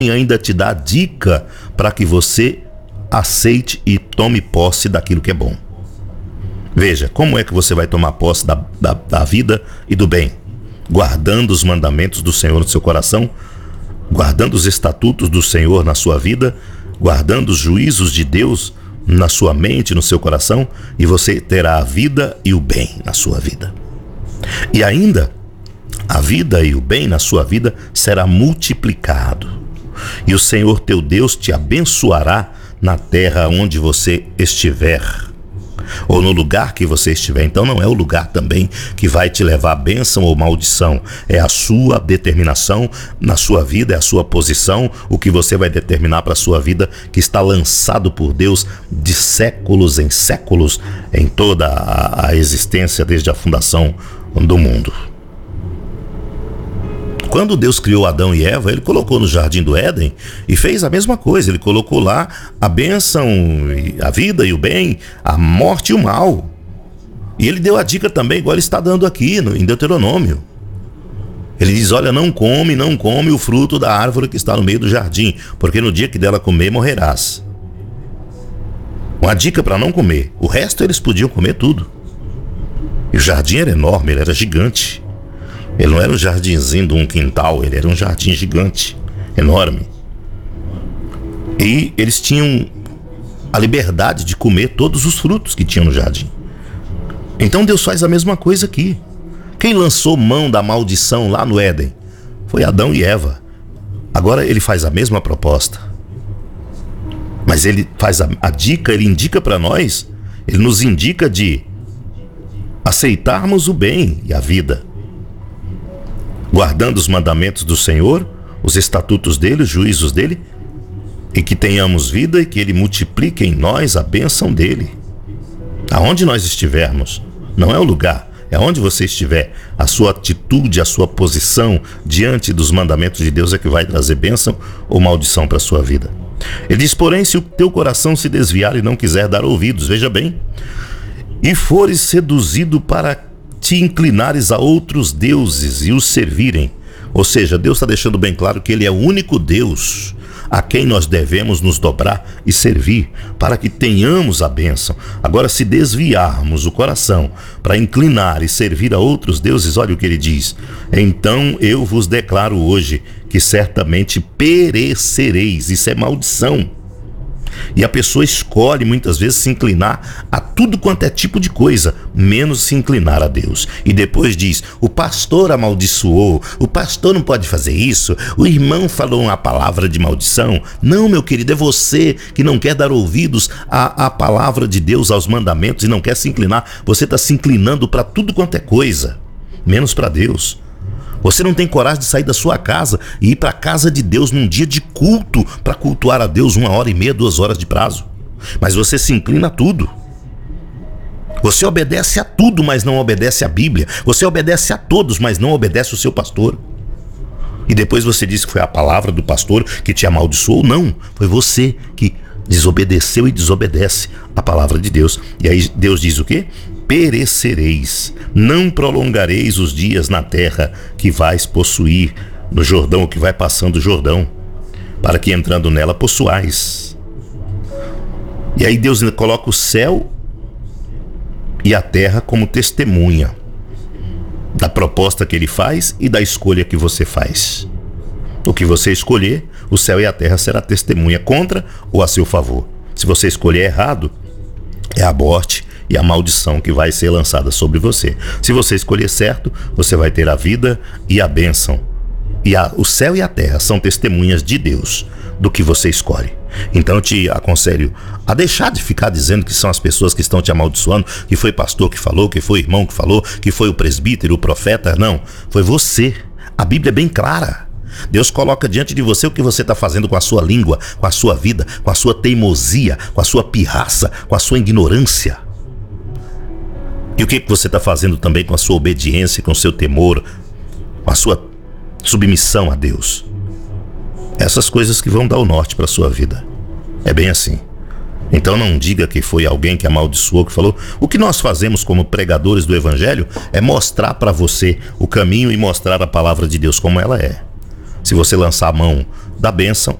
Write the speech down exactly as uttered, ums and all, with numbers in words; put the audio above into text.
ainda te dá dica para que você aceite e tome posse daquilo que é bom. Veja, como é que você vai tomar posse da, da, da vida e do bem? Guardando os mandamentos do Senhor no seu coração, guardando os estatutos do Senhor na sua vida, guardando os juízos de Deus na sua mente, no seu coração, e você terá a vida e o bem na sua vida. E ainda, a vida e o bem na sua vida será multiplicado. E o Senhor teu Deus te abençoará na terra onde você estiver, ou no lugar que você estiver. Então não é o lugar também que vai te levar a bênção ou maldição, é a sua determinação na sua vida, é a sua posição, o que você vai determinar para a sua vida, que está lançado por Deus de séculos em séculos em toda a, a existência, desde a fundação do mundo. Quando Deus criou Adão e Eva, ele colocou no jardim do Éden e fez a mesma coisa. Ele colocou lá a bênção, a vida e o bem, a morte e o mal. E ele deu a dica também, igual ele está dando aqui no, em Deuteronômio. Ele diz, olha, não come, não come o fruto da árvore que está no meio do jardim, porque no dia que dela comer, morrerás. Uma dica para não comer. O resto eles podiam comer tudo. E o jardim era enorme, ele era gigante. Ele não era um jardinzinho de um quintal, ele era um jardim gigante, enorme. E eles tinham a liberdade de comer todos os frutos que tinham no jardim. Então Deus faz a mesma coisa aqui. Quem lançou mão da maldição lá no Éden foi Adão e Eva. Agora ele faz a mesma proposta. Mas ele faz a, a dica, ele indica para nós, ele nos indica de aceitarmos o bem e a vida, guardando os mandamentos do Senhor, os estatutos dele, os juízos dele, e que tenhamos vida e que ele multiplique em nós a bênção dele. Aonde nós estivermos, não é o lugar, é onde você estiver, a sua atitude, a sua posição diante dos mandamentos de Deus é que vai trazer bênção ou maldição para a sua vida. Ele diz, porém, se o teu coração se desviar e não quiser dar ouvidos, veja bem, e fores seduzido para te inclinares a outros deuses e os servirem. Ou seja, Deus está deixando bem claro que ele é o único Deus a quem nós devemos nos dobrar e servir, para que tenhamos a bênção. Agora, se desviarmos o coração para inclinar e servir a outros deuses, olha o que ele diz, então eu vos declaro hoje que certamente perecereis. Isso é maldição. E a pessoa escolhe muitas vezes se inclinar a tudo quanto é tipo de coisa, menos se inclinar a Deus. E depois diz, o pastor amaldiçoou, o pastor não pode fazer isso, o irmão falou uma palavra de maldição. Não, meu querido, é você que não quer dar ouvidos à, à palavra de Deus, aos mandamentos, e não quer se inclinar. Você está se inclinando para tudo quanto é coisa, menos para Deus. Você não tem coragem de sair da sua casa e ir para a casa de Deus num dia de culto para cultuar a Deus uma hora e meia, duas horas de prazo. Mas você se inclina a tudo. Você obedece a tudo, mas não obedece a Bíblia. Você obedece a todos, mas não obedece o seu pastor. E depois você diz que foi a palavra do pastor que te amaldiçoou. Não, foi você que desobedeceu e desobedece a palavra de Deus. E aí Deus diz o quê? Perecereis, não prolongareis os dias na terra que vais possuir no Jordão, que vai passando o Jordão, para que entrando nela possuais. E aí Deus coloca o céu e a terra como testemunha da proposta que ele faz e da escolha que você faz. O que você escolher, o céu e a terra será testemunha contra ou a seu favor. Se você escolher errado, é a morte e a maldição que vai ser lançada sobre você. Se você escolher certo, você vai ter a vida e a bênção. E a, o céu e a terra são testemunhas de Deus do que você escolhe. Então eu te aconselho a deixar de ficar dizendo que são as pessoas que estão te amaldiçoando, que foi pastor que falou, que foi irmão que falou, que foi o presbítero, o profeta. Não, foi você. A Bíblia é bem clara. Deus coloca diante de você o que você está fazendo com a sua língua, com a sua vida, com a sua teimosia, com a sua pirraça, com a sua ignorância. E o que você está fazendo também com a sua obediência, com o seu temor, com a sua submissão a Deus. Essas coisas que vão dar o norte para a sua vida. É bem assim. Então não diga que foi alguém que amaldiçoou, que falou. O que nós fazemos como pregadores do Evangelho é mostrar para você o caminho e mostrar a palavra de Deus como ela é. Se você lançar a mão da bênção,